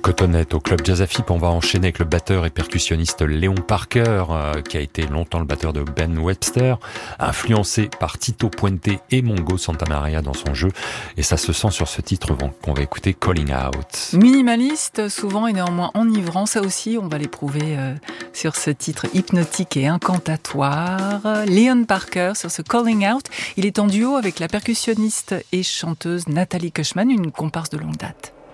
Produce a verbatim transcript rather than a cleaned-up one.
Cotonette au club Jazz Afip, on va enchaîner avec le batteur et percussionniste Léon Parker, euh, qui a été longtemps le batteur de Ben Webster, influencé par Tito Puente et Mongo Santamaria dans son jeu, et ça se sent sur ce titre qu'on va écouter, Calling Out. Minimaliste souvent et néanmoins enivrant, ça aussi on va l'éprouver euh, sur ce titre hypnotique et incantatoire. Léon Parker sur ce Calling Out, il est en duo avec la percussionniste et chanteuse Nathalie Cushman, une comparse de longue date.